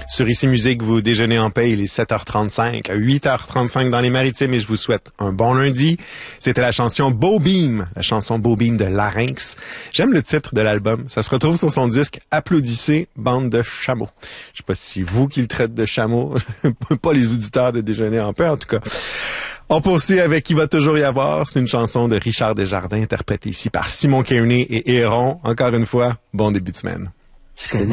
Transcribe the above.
Sur Ici Musique, vous déjeunez en paix, il est 7h35, 8h35 dans les Maritimes et je vous souhaite un bon lundi. C'était la chanson Beau Beam de Larynx. J'aime le titre de l'album. Ça se retrouve sur son disque Applaudissez, bande de chameaux. Je sais pas si c'est vous qui le traite de chameau, pas les auditeurs de Déjeuner en paix en tout cas. On poursuit avec Il va toujours y avoir. C'est une chanson de Richard Desjardins interprétée ici par Simon Kearney et Héron. Encore une fois, bon début de semaine.